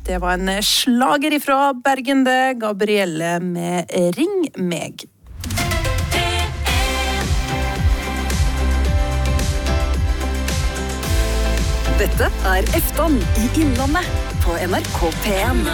Det var en slager ifra Bergen, det. Gabrielle med Ring meg. Dette Efton I Innlandet på NRK P1.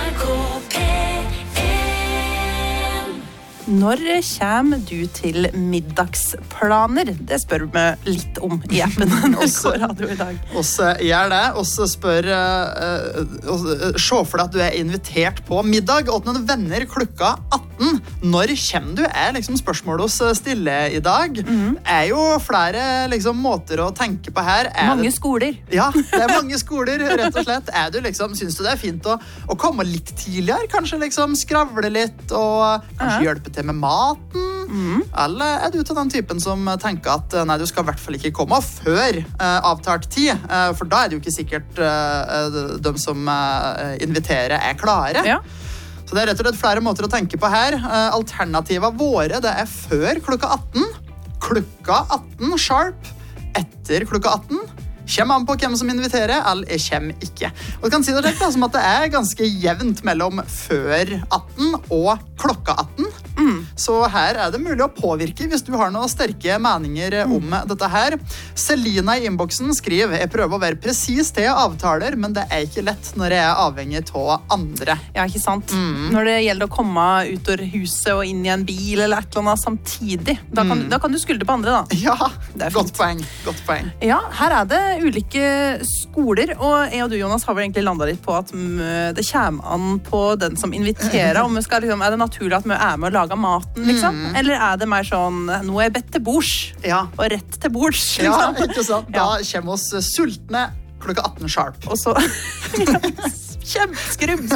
Når kommer du til middagsplaner? Det spør vi litt om I appen NRK Radio I dag. Også gjør det. Også spør se for deg at du invitert på middag og noen venner klokka 18. Når kommer du? Liksom spørsmålet hos Stille I dag. Det jo flere liksom, måter å tenke på her. Mange skoler. Ja, det mange skoler, rett og slett. Synes du det fint å komme litt tidligere? Kanskje liksom skravle litt og kanskje hjelpe til med maten, eller du til den typen som tenker at nei, du skal I hvert fall ikke komme før avtalt tid, for da det jo ikke sikkert de som inviterer klare. Ja. Så det rett og slett flere måter å tenke på her. Alternativene våre, det klokka 18. Klokka 18 sharp, etter klokka 18. Kommer an på hvem som inviterer, eller kommer ikke. Og jeg kan si det rett som at det ganske jevnt mellom før 18 og klokka 18. Så her det mulig å påvirke hvis du har noen sterke meninger om dette her. Selina I innboksen skriver, jeg prøver å være presis til avtaler, men det ikke lett når jeg avhengig av andre. Ja, ikke sant? Når det gjelder å komme ut av huset og inn I en bil eller et eller annet samtidig, da kan du skylde på andre da. Ja, godt poeng. Ja, her det ulike skoler, og jeg og du, Jonas, har vel egentlig landet litt på at det kommer an på den som inviterer, om vi skal, liksom, det naturlig at vi med å lage maten, liksom? Eller det mer sånn, nå bedt til bords, og rett til bords, liksom? Ja, ikke sant? Da kommer oss sultne klokka 18 sharp. Og så, kjempeskrubb,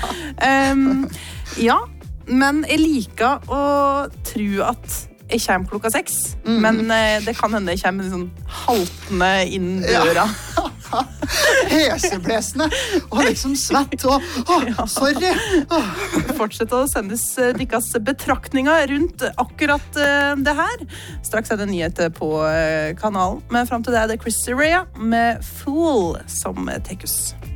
ja, men jeg liker å tro at jeg kommer klokka 6, men det kan hende jeg kommer sånn haltende inn døra. Heseblesende, og liksom svett, og sorry. Fortsett å sendes dikkas betraktninger rundt akkurat det her. Straks det nyheter på kanalen, men frem til det det Chris Rea med Fool som tekus.